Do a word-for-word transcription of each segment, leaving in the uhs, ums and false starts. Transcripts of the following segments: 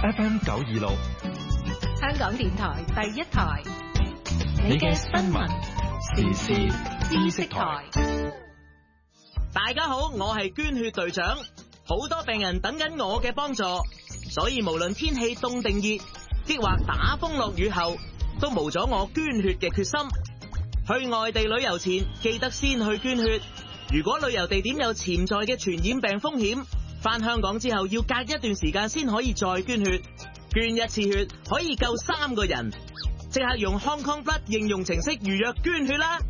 F M 九二六， 香港電台第一台，你嘅新聞時事知識台。 大家好，我係捐血隊長，好多病人等緊我嘅幫助，所以無論天氣凍定熱，抑或打風落雨後，都無咗我捐血嘅決心。去外地旅遊前，記得先去捐血。如果旅遊地點有潛在嘅傳染病風險，返香港之後要隔一段時間先可以再捐血。捐一次血可以救三個人，即刻用 Hong Kong Blood 應用程式預約捐血啦！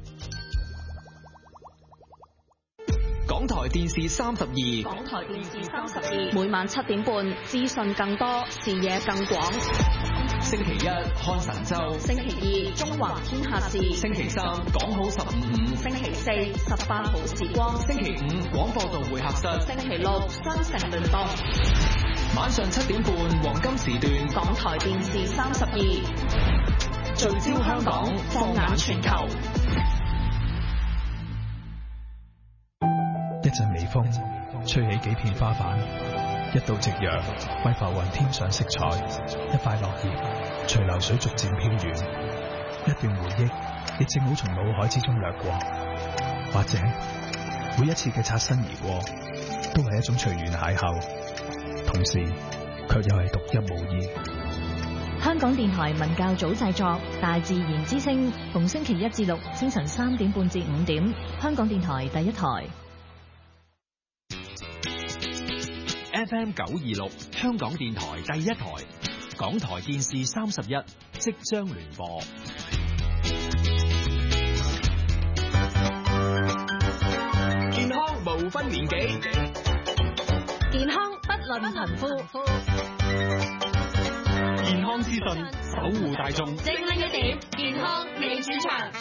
港台電視三十二， 港台電視三十二，每晚七點半，資訊更多，視野更廣。 星期一看神州， 星期二中華天下事， 星期三講好十五五， 星期四十八號時光， 星期五廣播道會客室， 星期六雙城聯播。 晚上七點半黃金時段， 港台電視三十二，聚焦香港，放眼全球。 一陣微風，吹起幾片花瓣，一道夕陽為浮雲添上色彩，一塊落葉隨流水逐漸飄遠，一段回憶亦正好從腦海之中掠過，或者每一次嘅擦身而過都係一種隨緣邂逅，同時卻又係獨一無二。 香港電台文教組製作《大自然之聲》，逢星期一至六清晨三點半至五點，香港電台第一台。 F M 九二六，香港電台第一台，港台電視三十一即將聯播。 健康無分年紀， 健康不論貧富， 健康資訊守護大眾， 精靈一點，健康你主場。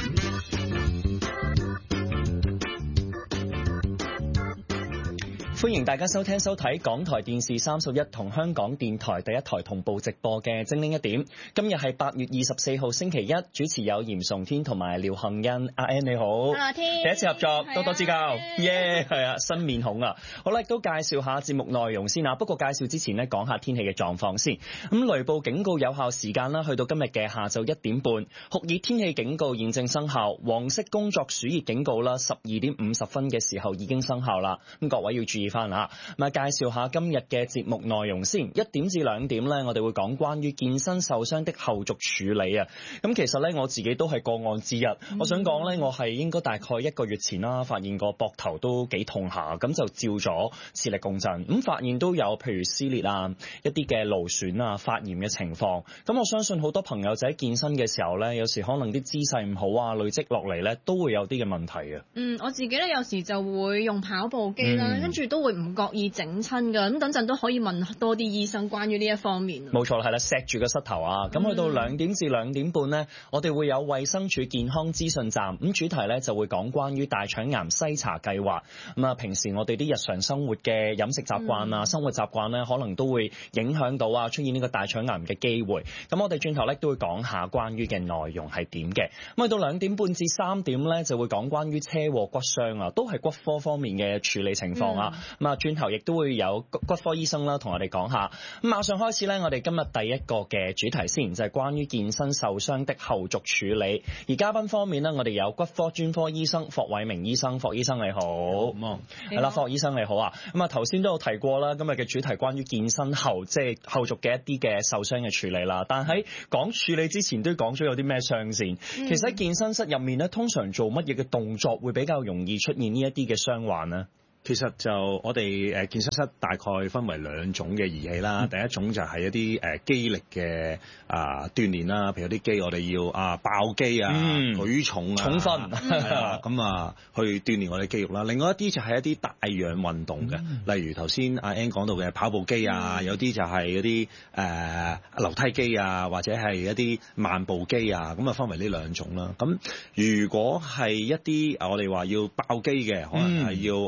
歡迎大家收聽收睇港台電視三十一同香港電台第一台同步直播嘅精靈一點。今日係八月二十四號星期一，主持有嚴崇天同埋廖杏欣。阿 Ann 你好， 阿天， 第一次合作，多多指教。耶，係啊，新面孔啊。好啦，亦都介紹下節目內容先啊。不過介紹之前呢，講下天氣嘅狀況先。咁雷暴警告有效時間啦，去到今日嘅下晝一點半。酷熱天氣警告現正生效，黃色工作暑熱警告啦，十二點五十分嘅時候已經生效啦。咁各位要注意翻啦。咁啊，介紹下今日嘅節目內容先。一點至兩點咧，我哋會講關於健身受傷的後續處理啊。咁其實咧，我自己都係個案之一。嗯、我想講咧，我係應該大概一個月前啦，發現個膊頭都幾痛下，咁就照咗磁力共振，咁發現都有譬如撕裂啊、一啲嘅勞損啊、發炎嘅情況。咁我相信好多朋友仔健身嘅時候咧，有時可能啲姿勢唔好啊，累積落嚟咧，都會有啲嘅問題嘅。 嗯，我自己咧有時就會用跑步機啦，嗯、跟住都會唔覺意整親㗎，咁等陣都可以問多啲醫生關於呢一方面。 冇錯，係啦，錫住個膝頭啊！咁去到兩點至兩點半呢，我哋會有衛生署健康資訊站，咁主題呢就會講關於大腸癌篩查計劃。咁啊，平時我哋啲日常生活嘅飲食習慣啊、嗯、生活習慣呢，可能都會影響到啊出現呢個大腸癌嘅機會。咁我哋轉頭呢都會講下關於嘅內容係點嘅。咁去到兩點半至三點呢，就會講關於車禍骨傷啊，都係骨科方面嘅處理情況啊。咁啊、嗯，轉頭亦都會有骨科醫生啦，同我哋講下。咁馬上開始咧，我哋今日第一個嘅主題先，就係關於健身受傷的後續處理。而嘉賓方面呢，我哋有骨科專科醫生霍偉明醫生，霍醫生你好。咁係啦，霍醫生你好啊。咁啊，頭先都有提過啦，今日嘅主題關於健身後，即係後續嘅一啲嘅受傷嘅處理啦。但喺講處理之前，都講咗有啲咩傷先。其實喺健身室入面咧，通常做乜嘢嘅動作會比較容易出現呢一啲嘅傷患呢？ 其實就我哋誒健身室大概分為兩種嘅儀器啦，嗯、第一種就係一啲誒肌力嘅啊鍛鍊啦，譬如啲機我哋要啊爆機啊、嗯、舉重啊、重訓係啦，咁啊去鍛鍊我哋肌肉啦。另外一啲就係一啲帶氧運動嘅，嗯、例如頭先阿 Ann 講到嘅跑步機啊，嗯、有啲就係嗰啲誒樓梯機啊，或者係一啲慢步機啊，咁啊分為呢兩種啦。咁如果係一啲我哋話要爆機嘅，可能係要啊舉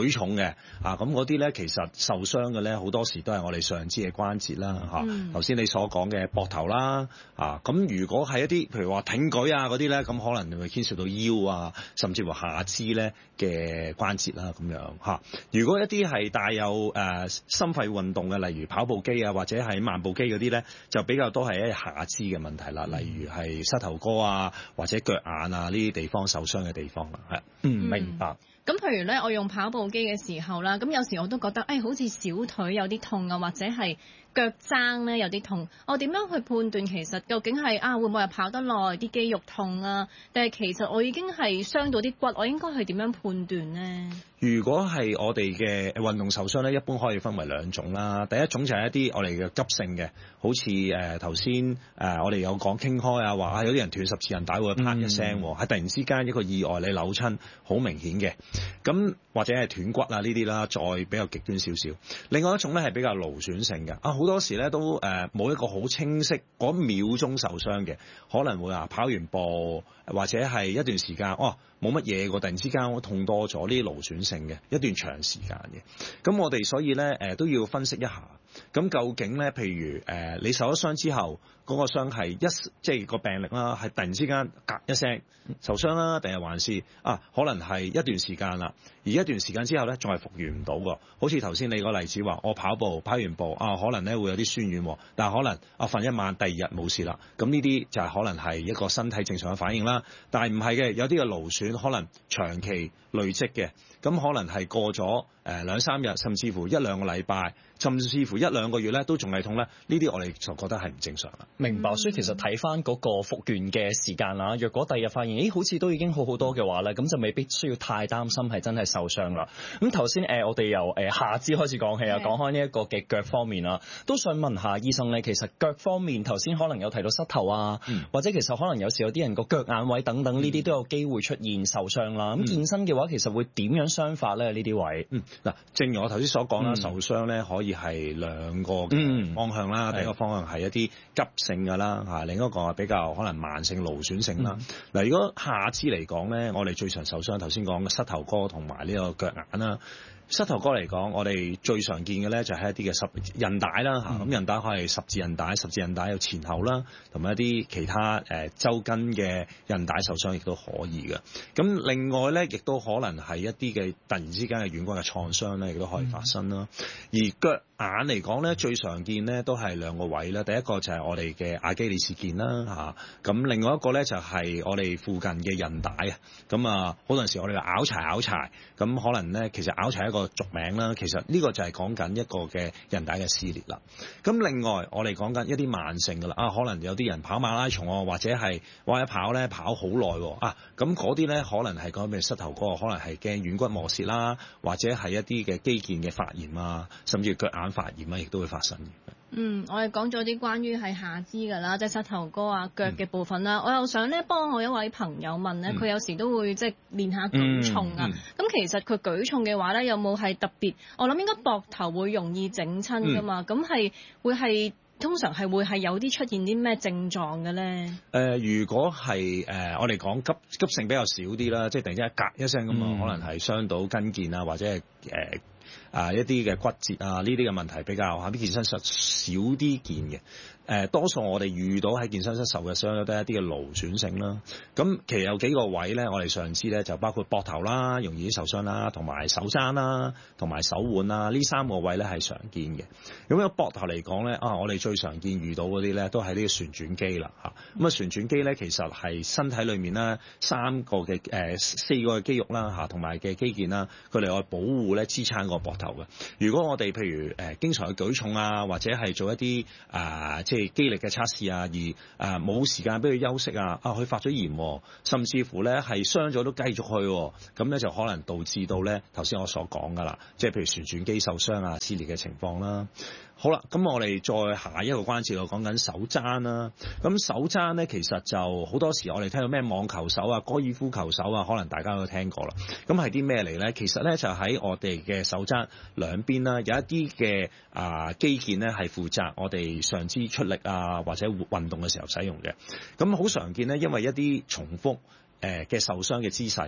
舉重嘅啊，咁嗰啲咧其實受傷嘅咧好多時都係我哋上肢嘅關節啦嚇。頭、啊、先、嗯、你所講嘅膊頭啦啊，咁如果係一啲譬如話挺舉啊嗰啲咧，咁可能會牽涉到腰啊，甚至乎下肢咧嘅關節啦咁樣嚇、啊。如果一啲係帶有誒、呃、心肺運動嘅，例如跑步機啊或者係慢步機嗰啲咧，就比較多係一下肢嘅問題啦，例如係膝頭哥啊或者腳眼啊呢啲地方受傷嘅地方啦，係嗯明白。 咁譬如咧，我用跑步機嘅時候啦，咁有時我都覺得，誒、哎、好似小腿有啲痛啊，或者係腳踭咧有啲痛，我點樣去判斷其實究竟係啊會唔會係跑得耐啲肌肉痛啊，定係其實我已經係傷到啲骨，我應該係點樣判斷呢？ 如果係我哋嘅運動受傷咧，一般可以分為兩種啦。第一種就係一啲我哋嘅急性嘅，好似誒頭先誒我哋有講傾開啊，話啊有啲人斷十字韌帶會啪一聲，係、嗯、突然之間一個意外你扭親，好明顯嘅。咁或者係斷骨啊呢啲啦，再比較極端少少。另外一種咧係比較勞損性嘅，啊好多時咧都誒冇一個好清晰嗰秒鐘受傷嘅，可能會話跑完步或者係一段時間哦。冇乜嘢喎，突然之間我痛多咗，呢啲勞損性嘅一段長時間嘅，咁我哋所以咧誒、呃、都要分析一下，咁究竟咧譬如誒、呃、你受咗傷之後，嗰、那個傷係一即係個病歷啦，係突然之間隔一聲受傷啦，定係還是啊可能係一段時間啦，而一段時間之後咧仲係復原唔到喎，好似頭先你個例子話，我跑步跑完步啊，可能咧會有啲酸軟，但係可能啊瞓一晚，第二日冇事啦，咁呢啲就係可能係一個身體正常嘅反應啦，但係唔係嘅，有啲嘅勞損可能長期累積嘅，咁可能係過咗誒兩三日，甚至乎一兩個禮拜，甚至乎一兩個月咧，都仲係痛咧。呢啲我哋就覺得係唔正常啦。 明白，所以其實睇翻嗰個復原嘅時間啦。若果第二日發現，咦好似都已經好好多嘅話咧，咁就未必需要太擔心係真係受傷啦。咁頭先誒我哋由誒下肢開始講起啊，講開呢一個嘅腳方面啦，都想問下醫生咧，其實腳方面頭先可能有提到膝頭啊，嗯、或者其實可能有時有啲人個腳眼位等等呢啲都有機會出現受傷啦。咁、嗯、健身嘅話，其實會點樣傷法咧？呢啲位，嗯嗱，正如我頭先所講啦，嗯、受傷咧可以係兩個嘅方向啦。嗯、第一個方向係一啲急性㗎啦，嚇，另一個係比較可能慢性勞損性啦。嗱、嗯，如果下肢嚟講咧，我哋最常受傷頭先講嘅膝頭哥同埋呢個腳眼啦。膝頭哥嚟講，我哋最常見嘅咧就係一啲嘅十韌帶啦嚇，咁韌帶可以十字韌帶，十字韌帶有前後啦，同埋一啲其他誒周筋嘅韌帶受傷亦都可以嘅。咁另外咧，亦都可能係一啲嘅突然之間嘅軟骨嘅創傷咧，亦都可以發生啦。嗯、而腳眼嚟講咧，最常見咧都係兩個位啦。第一個就係我哋嘅阿基里斯腱啦嚇，咁另外一個咧就係我哋附近嘅韌帶啊。咁啊，好多時我哋話拗柴拗柴，咁可能咧其實拗柴一個俗名啦，其實呢個就係講緊一個嘅韌帶嘅撕裂啦。咁另外我哋講緊一啲慢性㗎啦，啊可能有啲人跑馬拉松啊，或者係哇一跑咧跑好耐喎，啊咁嗰啲咧可能係講咩膝頭哥，可能係驚軟骨磨蝕啦，或者係一啲嘅肌腱嘅發炎啊，甚至腳眼發炎啊，亦都會發生嘅。 嗯，我哋講咗啲關於係下肢㗎啦，即係膝頭哥啊、腳嘅部分啦。嗯、我又想咧幫我一位朋友問咧，佢、嗯、有時都會即係練下舉重啊。咁、嗯嗯、其實佢舉重嘅話咧，有冇係特別？我諗應該膊頭會容易整親㗎嘛。咁係、嗯、會係通常係會係有啲出現啲咩症狀嘅咧？誒、 呃，如果係誒、呃、我哋講急急性比較少啲啦，即係突然之間隔一聲咁啊，嗯、可能係傷到筋腱啊，或者係誒。呃啊！一啲嘅骨折啊，呢啲嘅問題比較喺啲健身室少啲見嘅。誒、呃，多數我哋遇到喺健身室受嘅傷都係一啲嘅勞損性啦。咁其實有幾個位咧，我哋上肢咧就包括膊頭啦，容易受傷啦，同埋手踭啦，同埋手腕啦，呢三個位咧係常見嘅。咁喺膊頭嚟講咧，啊，我哋最常見遇到嗰啲咧都係呢個旋轉肌啦嚇。咁啊，旋轉肌咧其實係身體裡面咧三個嘅誒、呃、四個嘅肌肉啦嚇，同埋嘅肌腱啦，佢哋愛保護咧支撐個膊頭嘅。如果我哋譬如誒、呃、經常去舉重啊，或者係做一啲啊、呃、即係肌力嘅測試啊，而誒冇、呃、時間俾佢休息啊，啊佢發咗炎，甚至乎咧係傷咗都繼續去，咁咧就可能導致到咧頭先我所講噶啦，即係譬如旋轉肌受傷啊、撕裂嘅情況啦。好啦，咁我哋再下一個關節，我講緊手踭啦。咁手踭咧，其實就好多時我哋聽到咩網球手啊、高爾夫球手啊，可能大家都聽過啦。咁係啲咩嚟咧？其實咧就喺我哋嘅手踭兩邊啦，有一啲嘅啊肌腱咧係負責我哋上肢出力啊或者運動嘅時候使用嘅。咁好常見咧，因為一啲重複誒嘅受傷嘅姿勢。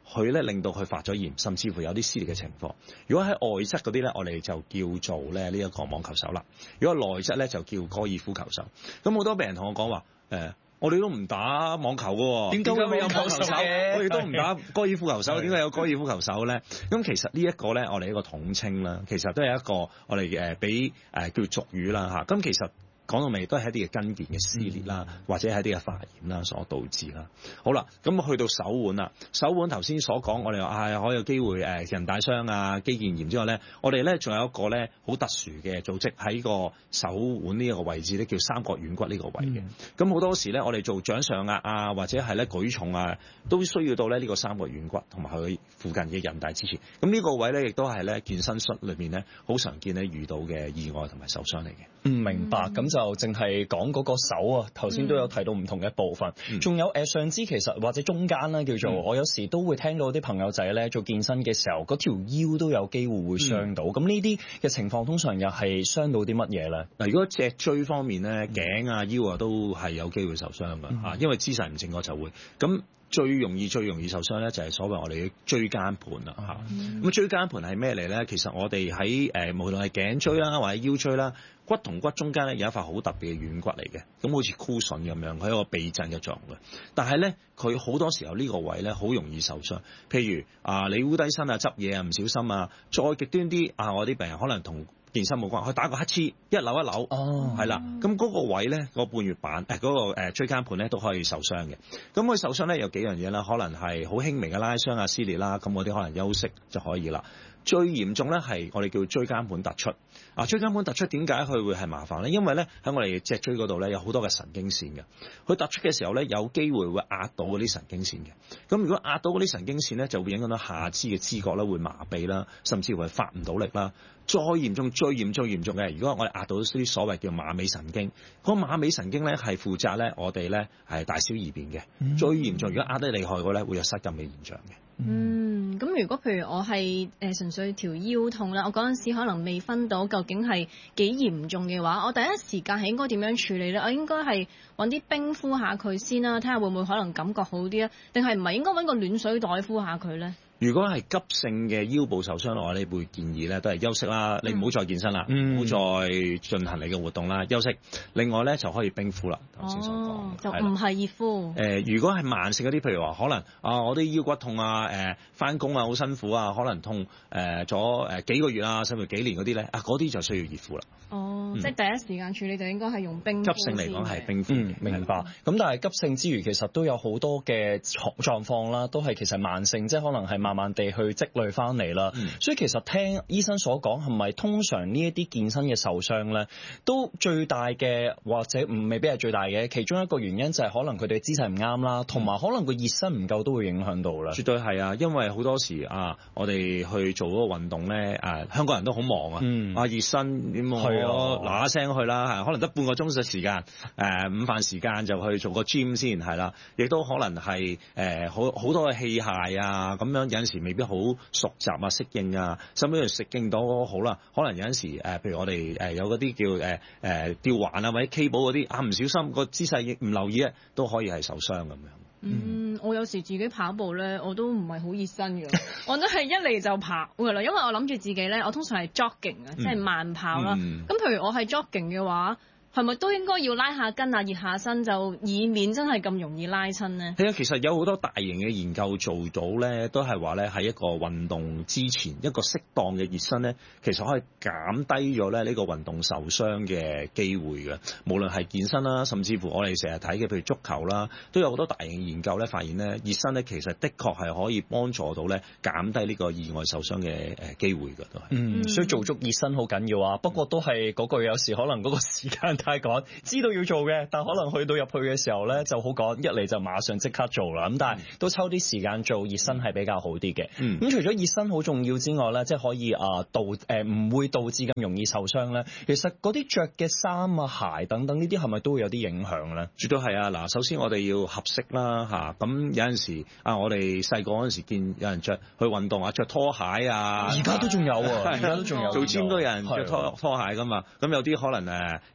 佢咧令到佢發咗炎，甚至乎有啲撕裂嘅情況。如果喺外側嗰啲咧，我哋就叫做咧呢一個網球手啦。如果內側咧就叫高爾夫球手。咁好多病人同我講話誒。我哋都唔打網球嘅，點解會有網球手？我哋都唔打高爾夫球手，點解有高爾夫球手咧？咁其實呢一個咧，我哋一個統稱啦，其實都係一個我哋誒俾誒叫俗語啦嚇。咁其實講到尾都係一啲嘅筋腱嘅撕裂啦，嗯、或者係一啲嘅發炎啦所導致啦。好啦，咁去到手腕啦，手腕頭先所講，我哋話係可以有機會誒韌帶傷啊、肌腱炎之外咧，我哋咧仲有一個咧好特殊嘅組織喺個手腕呢一個位置咧，叫三角軟骨呢個位嘅。咁好、嗯、多時咧，我哋做掌上壓啊，或者係咧舉重啊，都需要到咧呢個三角軟骨同埋佢附近嘅韌帶支持。咁呢個位咧，亦都係咧健身室裏面咧好常見咧遇到嘅意外同埋受傷嚟嘅。 嗯，明白。咁就淨係講嗰個手啊，頭先都有提到唔同嘅部分，仲、嗯、有誒上肢其實或者中間啦，叫做、嗯、我有時都會聽到啲朋友仔咧做健身嘅時候，嗰條腰都有機會會傷到。咁呢啲嘅情況通常又係傷到啲乜嘢咧？嗱，如果脊椎方面咧，頸啊腰啊都係有機會受傷㗎嚇，嗯、因為姿勢唔正確就會咁。最容易最容易受傷咧，就係所謂我哋嘅椎間盤啦嚇。咁椎間盤係咩嚟咧？其實我哋喺誒無論係頸椎啦，或者腰椎啦，骨同骨中間咧有一塊好特別嘅軟骨嚟嘅，咁好似 cushion 咁樣，佢有一個避震嘅作用嘅。但係咧，佢好多時候呢個位咧好容易受傷。譬如啊，你烏低身啊、執嘢啊、唔小心啊，再極端啲啊，我啲病人可能同健身冇關，佢打個乞嗤，一扭一扭，係啦、哦，咁嗰個位咧，個半月板誒嗰、嗰個誒椎間盤咧都可以受傷嘅。咁佢受傷咧有幾樣嘢啦，可能係好輕微嘅拉傷啊、撕裂啦，咁嗰啲可能休息就可以啦。最嚴重咧係我哋叫椎間盤突出。啊，椎間盤突出點解佢會係麻煩咧？因為咧喺我哋脊椎嗰度咧有好多嘅神經線嘅，佢突出嘅時候咧有機會會壓到嗰啲神經線嘅。咁如果壓到嗰啲神經線咧，就會影響到下肢嘅知覺啦，會麻痹啦，甚至乎係發唔到力啦。再嚴重、最嚴重、嚴重嘅，如果我哋壓到啲所謂叫馬尾神經，嗰、那個馬尾神經咧係負責咧我哋咧係大小二便嘅。嗯、最嚴重，如果壓得厲害嘅咧，會有失禁嘅現象嘅。 嗯，咁如果譬如我係誒純粹條腰痛啦，我嗰陣時可能未分到究竟係幾嚴重嘅話，我第一時間係應該點樣處理咧？我應該係揾啲冰敷下佢先啦，睇下會唔會可能感覺好啲啊？定係唔係應該揾個暖水袋敷下佢咧？ 如果係急性嘅腰部受傷，我哋會建議咧都係休息啦，你唔好再健身啦，唔好、嗯、再進行你嘅活動啦，休息。另外咧就可以冰敷啦，頭先所講， 哦、就唔係熱敷。誒、 呃，如果係慢性嗰啲，譬如話可能啊，我啲腰骨痛啊，誒翻工啊好辛苦啊，可能痛誒咗誒幾個月啊，甚至幾年嗰啲咧，啊嗰啲就需要熱敷啦。 哦，嗯、即係第一時間處理就應該係用冰敷。 急性嚟講係冰敷、 嗯，明白。咁但係急性之餘，其實都有好多嘅狀況啦，都係其實慢性，即係可能係慢慢地去積累翻嚟啦。嗯、所以其實聽醫生所講，係咪通常呢一啲健身嘅受傷咧，都最大嘅或者唔未必係最大嘅，其中一個原因就係可能佢哋姿勢唔啱啦，同埋可能個熱身唔夠都會影響到啦。 絕對係啊，因為好多時啊，我哋去做嗰個運動咧，啊香港人都好忙啊，嗯、啊熱身點啊嗱嗱聲去啦，可能得半個鐘嘅時間，誒、呃、午飯時間就去做個 gym 先係啦，亦都可能係誒好好多嘅器械啊，咁樣有陣時未必好熟習啊、適應啊，甚至乎適應到好啦，可能有陣時誒、呃，譬如我哋誒有嗰啲叫誒誒、呃、吊環啊或者 cable 嗰啲啊，唔小心個姿勢唔留意咧，都可以係受傷咁樣。 嗯，我有時自己跑步咧，我都唔係好熱身嘅，我都係一嚟就跑㗎啦，因為我諗住自己咧，我通常係 jogging 啊，即係慢跑啦。咁、嗯、譬如我係 jogging 嘅話，係咪都應該要拉下筋啊、熱下身，就以免真係咁容易拉親呢？ 係啊，其實有好多大型嘅研究做到咧，都係話咧喺一個運動之前一個適當嘅熱身咧，其實可以減低咗咧呢個運動受傷嘅機會嘅。無論係健身啦，甚至乎我哋成日睇嘅，譬如足球啦，都有好多大型研究咧，發現咧熱身咧其實的確係可以幫助到咧減低呢個意外受傷嘅誒機會嘅都係。 嗯，所以做足熱身好緊要啊。不過都係嗰句，有時可能嗰個時間太趕，知道要做嘅，但可能去到入去嘅時候咧就好趕，一嚟就馬上即刻做啦。咁但係都抽啲時間做熱身係比較好啲嘅。咁、嗯、除咗熱身好重要之外咧，即係可以啊導誒唔會導致咁容易受傷咧。其實嗰啲着嘅衫啊、鞋等等呢啲係咪都會有啲影響咧？ 絕對係啊！嗱，首先我哋要合適啦嚇。咁有陣時啊，我哋細個嗰陣時見有人着去運動啊，着拖鞋啊，而家都仲有啊，而家都仲有做 gym 都有人着拖拖鞋噶嘛。咁有啲可能誒呢啲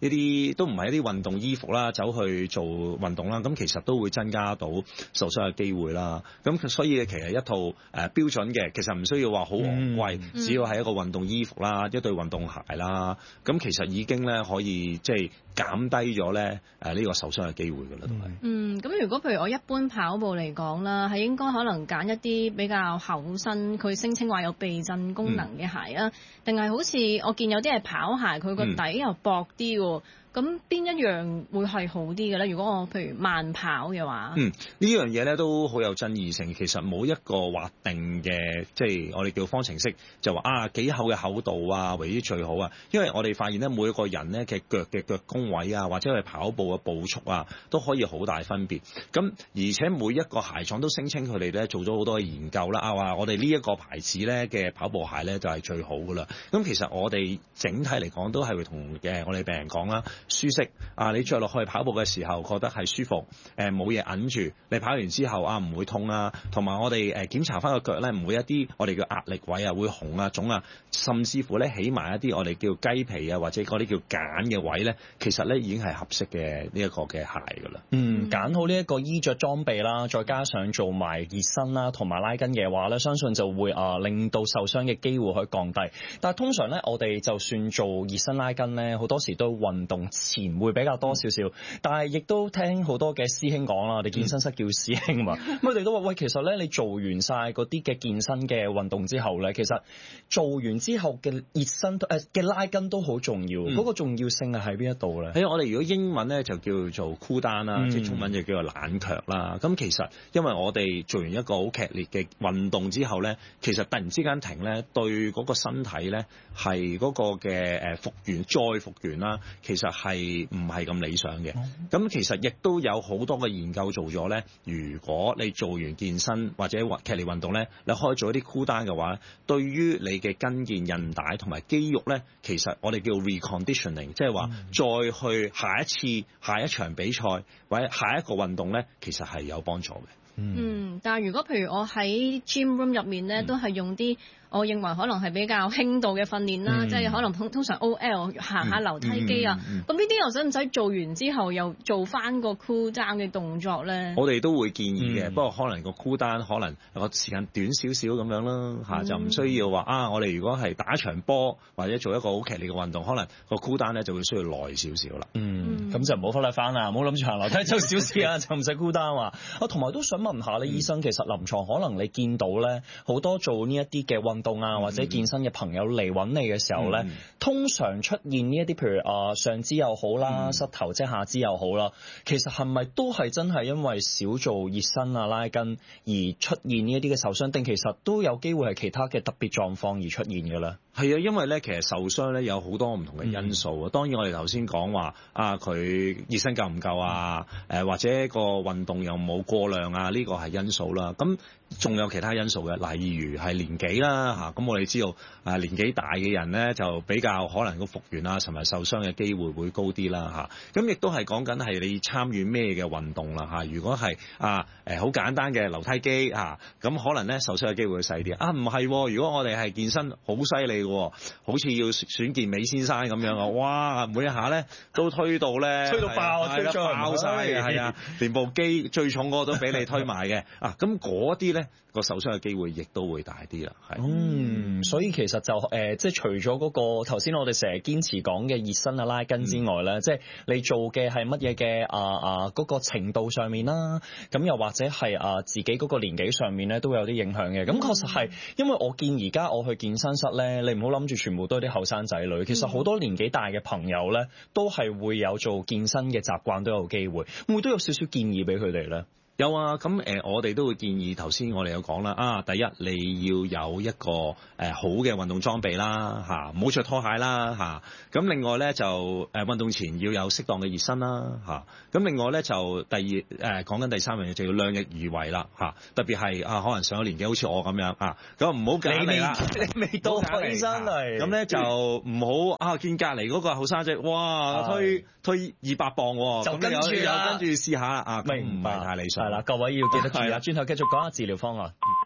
啲都唔係一啲運動衣服啦，走去做運動啦，咁其實都會增加到受傷嘅機會啦。咁所以其實一套誒、呃、標準嘅，其實唔需要話好昂貴，嗯、只要係一個運動衣服啦，一對運動鞋啦，咁其實已經咧可以即係減低咗咧誒呢個受傷嘅機會㗎啦，都係。 嗯，咁如果譬如我一般跑步嚟講啦，係應該可能揀一啲比較厚身，佢聲稱話有避震功能嘅鞋啊，定係、嗯、好似我見有啲係跑鞋，佢個底又薄啲喎。咁邊一樣會係好啲嘅咧？如果我譬如慢跑嘅話，嗯， 呢樣嘢咧都好有爭議性。其實冇一個劃定嘅，即係我哋叫方程式，就話啊幾厚嘅厚度啊為之最好啊。因為我哋發現咧，每一個人咧嘅腳嘅腳弓位啊，或者係跑步嘅步速啊，都可以好大分別。咁而且每一個鞋廠都聲稱佢哋咧做咗好多嘅研究啦，啊話我哋呢一個牌子咧嘅跑步鞋咧就係最好噶啦。咁其實我哋整體嚟講都係會同嘅我哋病人講啦。舒適啊！你着落去跑步嘅時候覺得係舒服，誒冇嘢揞住，你跑完之後啊唔會痛啊，同埋我哋誒檢查翻個腳咧唔會一啲我哋嘅壓力位啊會紅啊腫啊，甚至乎咧起埋一啲我哋叫雞皮啊或者嗰啲叫繭嘅位咧，其實咧已經係合適嘅呢一個嘅鞋噶啦。 嗯，揀好呢一個衣着裝備啦，再加上做埋熱身啦同埋拉筋嘅話咧，相信就會啊令到受傷嘅機會可以降低。但係通常咧，我哋就算做熱身拉筋咧，好多時都運動前會比較多少少，但係亦都聽好多嘅師兄講啦，我哋健身室叫師兄嘛，咁佢哋都話喂，其實咧你做完晒嗰啲嘅健身嘅運動之後咧，其實做完之後嘅熱身誒嘅拉筋都好重要，嗰、嗯、個重要性係喺邊一度咧？ 喺我哋如果英文咧就叫做 cool down 啦，即係中文就叫做冷卻啦。咁其實因為我哋做完一個好劇烈嘅運動之後咧，其實突然之間停咧，對嗰個身體咧係嗰個嘅誒復原再復原啦，其實係唔係咁理想嘅。咁、嗯、其實亦都有好多嘅研究做咗咧，如果你做完健身或者劇烈運動咧，你可以做一啲 cool down嘅話，對於你嘅筋腱韌帶同埋肌肉咧，其實我哋叫 reconditioning， 即係話再去下一次下一場比賽或者下一個運動咧，其實係有幫助嘅。 嗯，嗯，但係如果譬如我喺 gym room 入面咧，嗯、都係用啲我認為可能係比較輕度嘅訓練啦，嗯、即係可能通通常 O L 行下樓梯機啊，咁呢啲又使唔使做完之後又做翻個 cool down 嘅動作咧？ 我哋都會建議嘅，嗯、不過可能個 cool down 可能個時間短少少咁樣啦，嚇、嗯、就唔需要話啊！我哋如果係打一場波或者做一個好劇烈嘅運動，可能個 cool down 咧就會需要耐少少啦。 嗯，咁、嗯、就唔好忽略翻啦，唔好諗住行樓梯就小事啊，就唔使 cool down 啊。啊，同埋都想問下咧，醫生，其實臨床可能你見到咧好多做呢一啲嘅運動啊，或者健身嘅朋友嚟揾你嘅時候咧，嗯、通常出現呢一啲譬如啊、呃、上肢又好啦，嗯、膝頭即係下肢又好啦，其實係咪都係真係因為少做熱身啊拉筋而出現呢一啲嘅受傷，定其實都有機會係其他嘅特別狀況而出現嘅咧？ 係啊，因為咧其實受傷咧有好多唔同嘅因素啊。嗯、當然我哋頭先講話啊，佢熱身夠唔夠啊？誒、呃、或者個運動有冇過量啊？呢、這個係因素啦。咁仲有其他因素嘅，例如係年紀啦嚇。咁、啊、我哋知道啊，年紀大嘅人咧就比較可能個復原啊，同埋受傷嘅機會會高啲啦嚇。咁亦都係講緊係你參與咩嘅運動啦嚇、啊。如果係啊誒好簡單嘅樓梯機嚇，咁、啊、可能咧受傷嘅機會會細啲啊。唔係，如果我哋係健身好犀利。好似要選健美先生咁樣啊！哇，每一下咧都推到咧， 推到爆，推到爆晒嘅，係啊，連部機最重嗰個都俾你推埋嘅啊！咁嗰啲咧個受傷嘅機會亦都會大啲啦，係。 嗯，所以其實就誒、呃，即係除咗嗰個頭先我哋成日堅持講嘅熱身啊、拉筋之外咧，嗯、即係你做嘅係乜嘢嘅啊啊嗰個程度上面啦，咁又或者係啊自己嗰個年紀上面咧都會有啲影響嘅。咁確實係，因為我見而家我去健身室咧，你唔好諗住全部都係啲後生仔女，其實好多年紀大嘅朋友咧，都係會有做健身嘅習慣，都有機會，會唔會都有少少建議俾佢哋咧？ 有啊，咁誒、呃，我哋都會建議頭先我哋有講啦，啊，第一你要有一個誒、呃、好嘅運動裝備啦，嚇、啊，唔好著拖鞋啦，嚇、啊。咁另外咧就誒、呃、運動前要有適當嘅熱身啦，嚇、啊。咁另外咧就第二誒、呃、講緊第三樣嘢就要量力而為啦，嚇、啊。特別係啊，可能上咗年紀好似我咁樣啊，咁唔好揀嚟啦， 你未到起身嚟， 咁咧就唔好啊見隔離嗰個後生仔，哇推推二百磅喎， 就跟住又跟住試下啊，咁唔係太理想。 係啦，各位要記得注意啊！轉頭繼續講下治療方案。